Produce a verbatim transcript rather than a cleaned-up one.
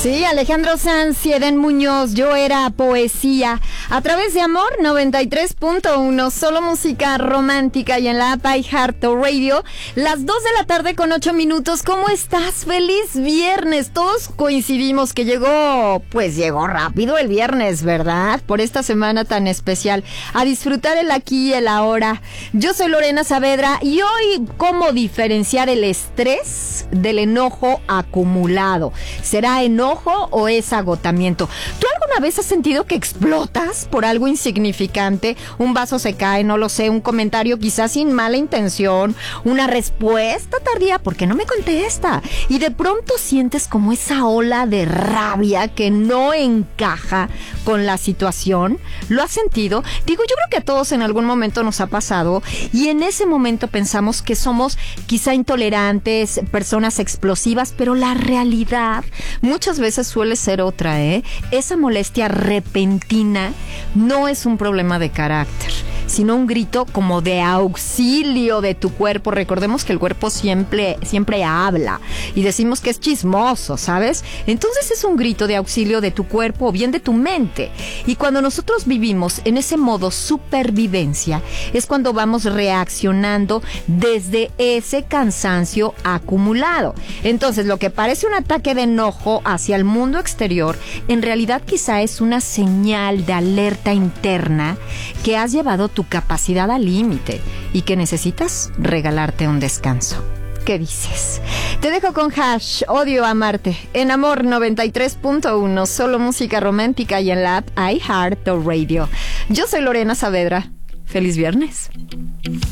Sí, Alejandro Sanz y Eden Muñoz, Yo Era Poesía, a través de Amor noventa y tres punto uno, solo música romántica, y en la app iHeartRadio, las dos de la tarde con ocho minutos. ¿Cómo estás? ¡Feliz viernes! Todos coincidimos que llegó, pues llegó rápido el viernes, ¿verdad? Por esta semana tan especial, a disfrutar el aquí y el ahora. Yo soy Lorena Saavedra y hoy, ¿cómo diferenciar el estrés del enojo acumulado? ¿Será enojo o es agotamiento? ¿Tú alguna vez has sentido que explotas por algo insignificante? Un vaso se cae, no lo sé, un comentario quizás sin mala intención, una respuesta tardía, ¿por qué no me contesta? Y de pronto sientes como esa ola de rabia que no encaja con la situación. ¿Lo has sentido? Digo, yo creo que a todos en algún momento nos ha pasado, y en ese momento pensamos que somos quizá intolerantes, personas explosivas, pero la realidad muchas veces suele ser otra, ¿eh? Esa molestia repentina no es un problema de carácter, sino un grito como de auxilio de tu cuerpo. Recordemos que el cuerpo siempre, siempre habla, y decimos que es chismoso, ¿sabes? Entonces es un grito de auxilio de tu cuerpo o bien de tu mente. Y cuando nosotros vivimos en ese modo supervivencia, es cuando vamos reaccionando desde ese cansancio acumulado. Entonces, lo que parece un ataque de enojo hacia el mundo exterior, en realidad quizá es una señal de alerta interna que has llevado tu capacidad al límite y que necesitas regalarte un descanso. ¿Qué dices? Te dejo con Hash, Odio Amarte, en Amor noventa y tres punto uno, solo música romántica, y en la app iHeartRadio. Yo soy Lorena Saavedra. ¡Feliz viernes!